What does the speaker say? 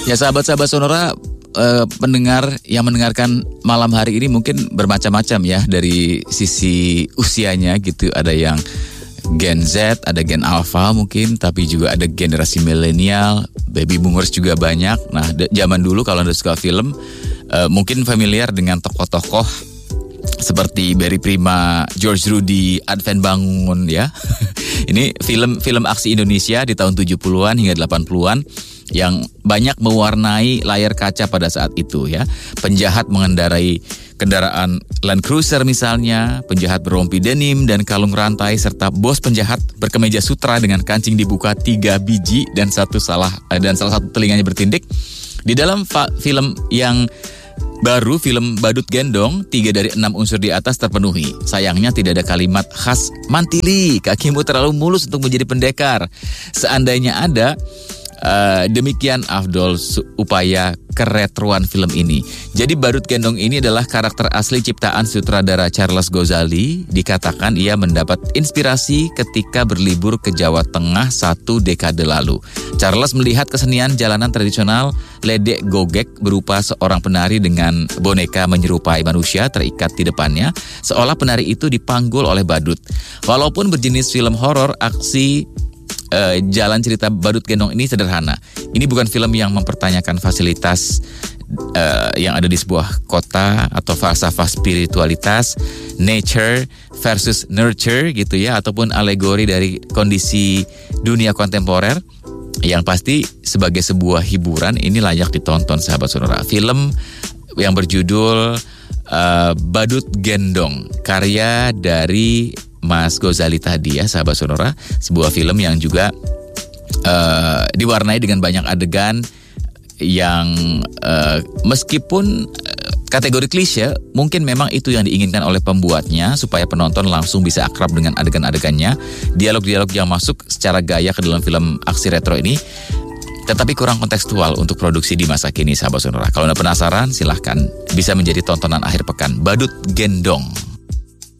Ya sahabat-sahabat Sonora, pendengar yang mendengarkan malam hari ini mungkin bermacam-macam ya dari sisi usianya gitu. Ada yang Gen Z, ada Gen Alpha mungkin, tapi juga ada generasi milenial, baby boomers juga banyak. Nah, zaman dulu kalau Anda suka film, mungkin familiar dengan tokoh-tokoh seperti Barry Prima, George Rudy, Adven Bangun ya. Ini film aksi Indonesia di tahun 70-an hingga 80-an yang banyak mewarnai layar kaca pada saat itu ya. Penjahat mengendarai kendaraan Land Cruiser misalnya, penjahat berrompi denim dan kalung rantai, serta bos penjahat berkemeja sutra dengan kancing dibuka 3 biji dan salah satu telinganya bertindik. Di dalam film yang baru, film Badut Gendong, 3 dari 6 unsur di atas terpenuhi. Sayangnya tidak ada kalimat khas "Mantili, kakimu terlalu mulus untuk menjadi pendekar". Seandainya ada, demikian afdol upaya keretroan film ini. Jadi Badut Gendong ini adalah karakter asli ciptaan sutradara Charles Ghazali. Dikatakan ia mendapat inspirasi ketika berlibur ke Jawa Tengah 1 dekade lalu. Charles melihat kesenian jalanan tradisional ledek gogek berupa seorang penari dengan boneka menyerupai manusia terikat di depannya, seolah penari itu dipanggul oleh badut. Walaupun berjenis film horor, aksi jalan cerita Badut Gendong ini sederhana. Ini bukan film yang mempertanyakan fasilitas yang ada di sebuah kota atau falsafah spiritualitas, nature versus nurture gitu ya, ataupun alegori dari kondisi dunia kontemporer. Yang pasti sebagai sebuah hiburan ini layak ditonton sahabat Sonora. Film yang berjudul Badut Gendong, karya dari Mas Ghazali tadi ya sahabat Sonora. Sebuah film yang juga diwarnai dengan banyak adegan yang meskipun kategori klise, mungkin memang itu yang diinginkan oleh pembuatnya supaya penonton langsung bisa akrab dengan adegan-adegannya. Dialog-dialog yang masuk secara gaya ke dalam film aksi retro ini tetapi kurang kontekstual untuk produksi di masa kini sahabat Sonora. Kalau Anda penasaran, silahkan bisa menjadi tontonan akhir pekan Badut Gendong.